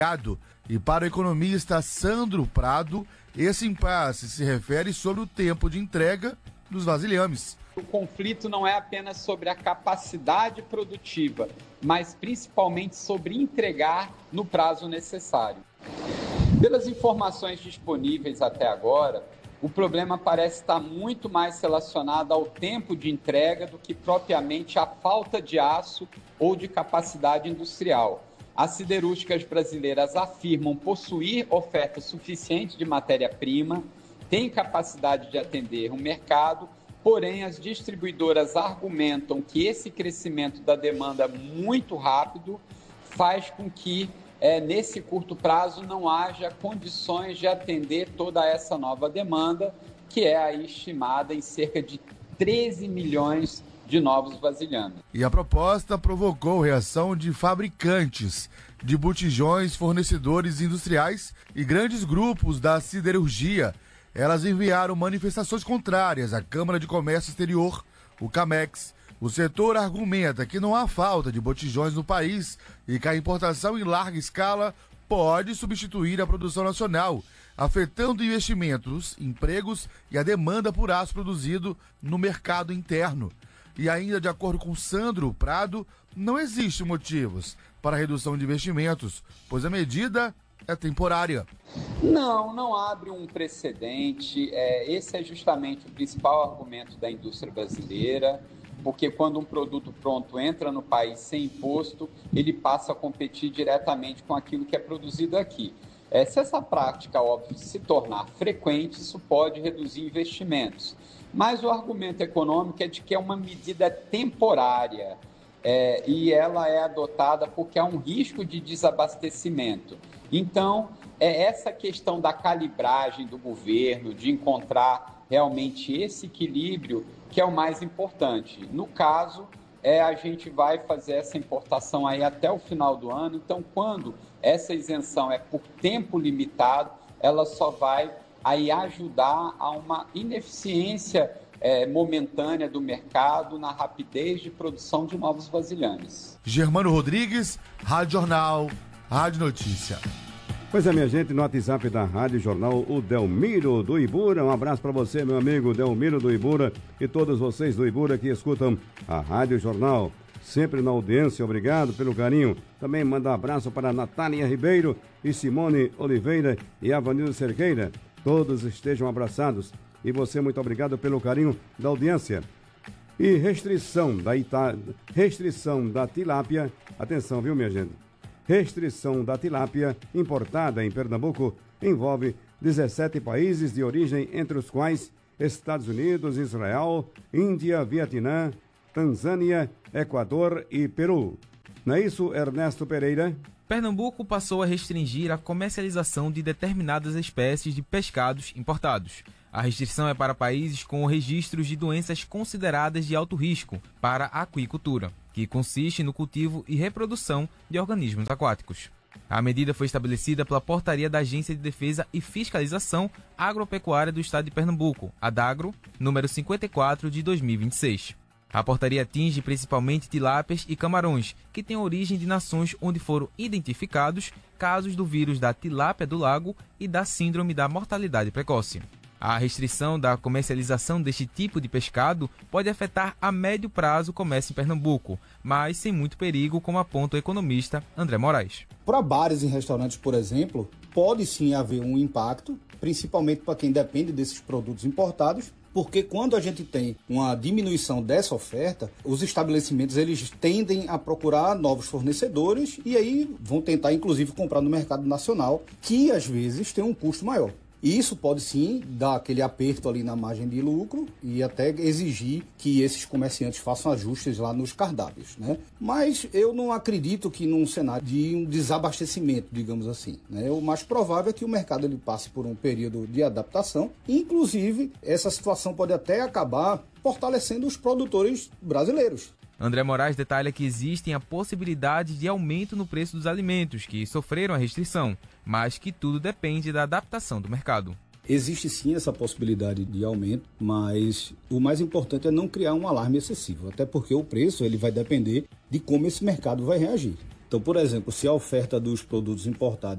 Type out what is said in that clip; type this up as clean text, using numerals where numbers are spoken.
E para o economista Sandro Prado, esse impasse se refere sobre o tempo de entrega dos vasilhames. O conflito não é apenas sobre a capacidade produtiva, mas principalmente sobre entregar no prazo necessário. Pelas informações disponíveis até agora, o problema parece estar muito mais relacionado ao tempo de entrega do que propriamente à falta de aço ou de capacidade industrial. As siderúrgicas brasileiras afirmam possuir oferta suficiente de matéria-prima, têm capacidade de atender o mercado, porém as distribuidoras argumentam que esse crescimento da demanda muito rápido faz com que nesse curto prazo não haja condições de atender toda essa nova demanda, que é aí estimada em cerca de 13 milhões de novos vasilhames. E a proposta provocou reação de fabricantes de botijões, fornecedores industriais e grandes grupos da siderurgia. Elas enviaram manifestações contrárias à Câmara de Comércio Exterior, o CAMEX. O setor argumenta que não há falta de botijões no país e que a importação em larga escala pode substituir a produção nacional, afetando investimentos, empregos e a demanda por aço produzido no mercado interno. E ainda de acordo com Sandro Prado, não existe motivos para a redução de investimentos, pois a medida é temporária. Não abre um precedente. Esse é justamente o principal argumento da indústria brasileira, porque quando um produto pronto entra no país sem imposto, ele passa a competir diretamente com aquilo que é produzido aqui. Se essa prática, óbvio, se tornar frequente, isso pode reduzir investimentos. Mas o argumento econômico é de que é uma medida temporária e ela é adotada porque há um risco de desabastecimento. Então, essa questão da calibragem do governo, de encontrar realmente esse equilíbrio, que é o mais importante. No caso, a gente vai fazer essa importação aí até o final do ano, então quando essa isenção é por tempo limitado, ela só vai aí ajudar a uma ineficiência momentânea do mercado na rapidez de produção de novos vasilhames. Germano Rodrigues, Rádio Jornal, Rádio Notícia. Pois é, minha gente, no WhatsApp da Rádio Jornal, o Delmiro do Ibura. Um abraço para você, meu amigo Delmiro do Ibura, e todos vocês do Ibura que escutam a Rádio Jornal. Sempre na audiência, obrigado pelo carinho. Também manda um abraço para Natália Ribeiro e Simone Oliveira e Avanildo Cerqueira. Todos estejam abraçados. E você, muito obrigado pelo carinho da audiência. E restrição da tilápia. Atenção, viu, minha gente? Restrição da tilápia importada em Pernambuco envolve 17 países de origem, entre os quais Estados Unidos, Israel, Índia, Vietnã, Tanzânia, Equador e Peru. Não é isso, Ernesto Pereira? Pernambuco passou a restringir a comercialização de determinadas espécies de pescados importados. A restrição é para países com registros de doenças consideradas de alto risco para a aquicultura, que consiste no cultivo e reprodução de organismos aquáticos. A medida foi estabelecida pela Portaria da Agência de Defesa e Fiscalização Agropecuária do Estado de Pernambuco, ADAGRO, número 54 de 2026. A portaria atinge principalmente tilápias e camarões, que têm origem de nações onde foram identificados casos do vírus da tilápia do lago e da síndrome da mortalidade precoce. A restrição da comercialização deste tipo de pescado pode afetar a médio prazo o comércio em Pernambuco, mas sem muito perigo, como aponta o economista André Moraes. Para bares e restaurantes, por exemplo, pode sim haver um impacto, principalmente para quem depende desses produtos importados, porque quando a gente tem uma diminuição dessa oferta, os estabelecimentos eles tendem a procurar novos fornecedores e aí vão tentar, inclusive, comprar no mercado nacional, que às vezes tem um custo maior. E isso pode sim dar aquele aperto ali na margem de lucro e até exigir que esses comerciantes façam ajustes lá nos cardápios, né? Mas eu não acredito que num cenário de um desabastecimento, digamos assim, né? O mais provável é que o mercado ele passe por um período de adaptação. Inclusive, essa situação pode até acabar fortalecendo os produtores brasileiros. André Moraes detalha que existem a possibilidade de aumento no preço dos alimentos que sofreram a restrição, mas que tudo depende da adaptação do mercado. Existe sim essa possibilidade de aumento, mas o mais importante é não criar um alarme excessivo, até porque o preço ele vai depender de como esse mercado vai reagir. Então, por exemplo, se a oferta dos produtos importados